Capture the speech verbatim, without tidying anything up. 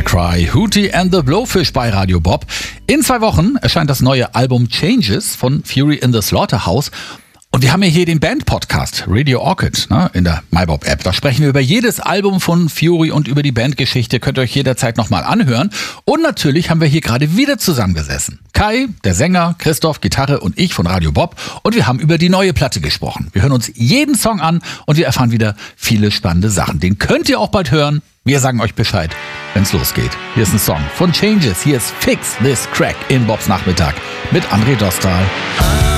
Cry, Hootie and the Blowfish bei Radio Bob. In zwei Wochen erscheint das neue Album Changes von Fury in the Slaughterhouse. Und wir haben ja hier den Band-Podcast Radio Orchid, ne, in der MyBob-App. Da sprechen wir über jedes Album von Fury und über die Bandgeschichte. Könnt ihr euch jederzeit nochmal anhören. Und natürlich haben wir hier gerade wieder zusammengesessen. Kai, der Sänger, Christoph, Gitarre und ich von Radio Bob. Und wir haben über die neue Platte gesprochen. Wir hören uns jeden Song an und wir erfahren wieder viele spannende Sachen. Den könnt ihr auch bald hören. Wir sagen euch Bescheid, wenn's losgeht. Hier ist ein Song von Changes. Hier ist Fix This Crack in Bobs Nachmittag mit André Dostal.